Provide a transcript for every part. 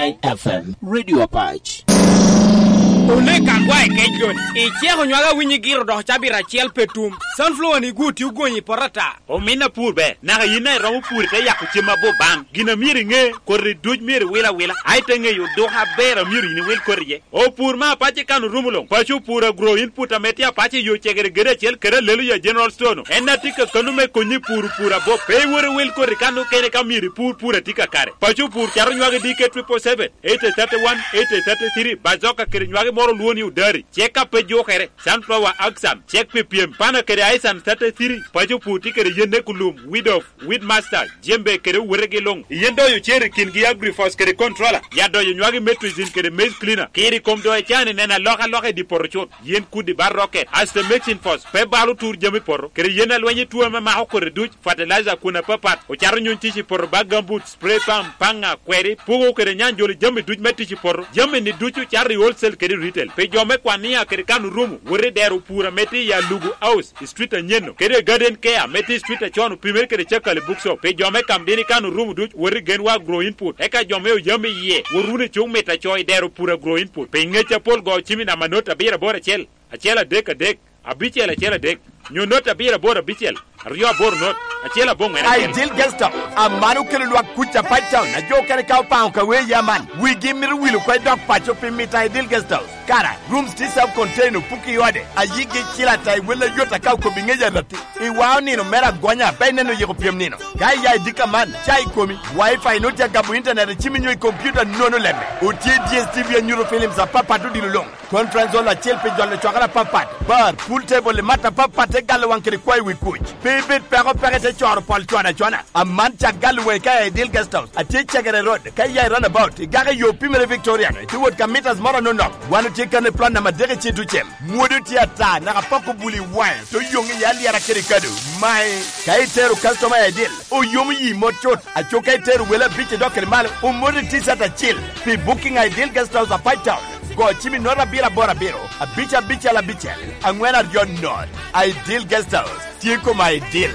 89 FM Radio Patch. Ole kangwa kejon e chego nyaga winyi giro do chabira chiel petum sunflower ni guti ugonyi porata o mina purbe na yina ramu purte yakuchima bo ban gina miri nge korri duj miri wila ay tenge yu do ha bera miri ni wil korriye o purma pachi kanu rumulong pachu pura grow input ametia pachi yu chegere gere chel kere lelu ya general stone enatika kanume konyi pura bo pe wore wil korri kanu kene kamiri pura tika kare pachu pur charo nyaga dike 777 831 833 bazoka kere nyaga moro luoni udari check up jo kere sunflower aksam check ppm pana kere aisan 33 pajo puti kere yende kulum with master jembe kere werege long yendo yu chere kingi agrifos kere controller yado yu nywagi metrizin kere maize cleaner kiri komdo e chane nena loka di porchot yen kudi bar rocket as the mixing force pe balu tour jemi porro kere yena lwenye tuwa ma ho kore duj fertilizer kuna papat o charo nyon tichi porro bagambut spray pump panga query pugo kere nyanjoli jemi duj metichi porro jemi ni duchu chari wholesale kere retail pe jome kwania kere kanu rumu wore deru pura meti ya lugu house street nyeno kere garden care meti street chonu primer kere chakale bookshop pe jome kamdini kanu rumu duch wore genwa grow input eka jome yame ye worune chung meta choy deru pura grow input pe ngecha pol go chimi na manota bira bora chel achela dek abichela chela dek nyonota bira bora bichel Rio Bornot, achela bonga na. Ideal guest up. Amanu kele lwa kucha pacha na jo kele ka pa ka we yaman. We give me will kwa dog pacho pe mita ideal guest house. Kara, rooms this have container puki yode. Ayige chila tai wele yota ka ko bingeja rati. Iwao nino mera gonya pe neno yeko piem nino. Kai ya dika man, chai komi. Wi-Fi no tia gabu internet chimi nyo computer nono leme. Utie DSTV ya Neuro Films a papa tu dilulong. Conference hall a chelpe jole chakara papat. Bar, pool table le mata papat e gale wankere kwa we coach. Bit pero se choro pol chwana a man chagalwe ka ideal guest house a chegere road ka ya run about gare yo pimere Victoria to what meters moro no one chicken plan na madere chitu chem modu tiata na pako buli wine to yongi ya liara kerikadu mai kai teru customer ideal o yomi yi mochot a chokai teru wela biche dokere mal o modu tisata chill pe booking ideal guest house a fight town go chimi nora bira bora biro a bicha la bicha angwena your not ideal guest house tieko my deal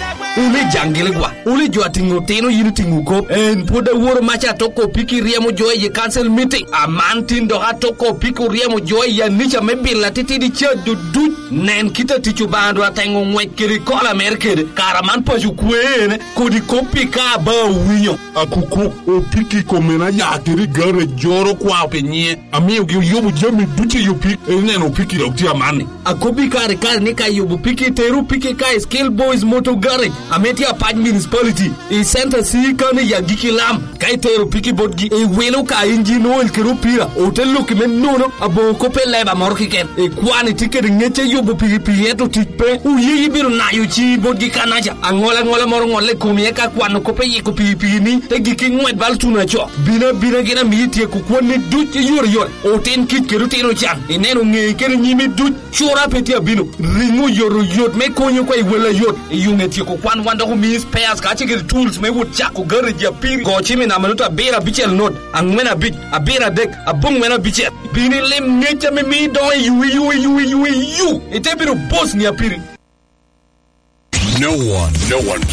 uli jangile gwa uli jwa tingo teno yini tingu ko en poda woro macha toko piki riemo joy ye cancel meeting a mantin do ha toko piki riemo joy ya nicha mebila titi di che du nen kita tichu bando atengo ngwe kiri kola merkede karaman paju kwene kodi kopi ka ba winyo akuko o piki komena ya kiri gare joro kwa penye ami yobu jemi duchi yo piki neno piki dokti amani akobi kare ne ka yobu piki teru piki ka skill boys moto garage ameti a pad municipality e center si kane ya gikilam kai teru piki bodgi e welo ka injino el kerupira hotel lokimen nono abo kope leba morkiken e kwani ticket ngeche yobu piki eto tikpe u yi biru na yuchi bodgi kanaja angola moro ngole kumie ka kwano kope yi ko piki ni te giki ngwet bal tuna cho bina gina miti ko kwone duch yor hotel kit kerutino chan e neno nge kere nyimi duch chora peti abino ringu yot me konyo ko e wela yot e yungeti ko kwan wanda ko mis payers ka chike tools me would chako garage ya pin go chimi na manuta bera bichel not angwena bit a bera deck a bungwena bichel bini lem ngecha me do you ite biro boss ni apiri no one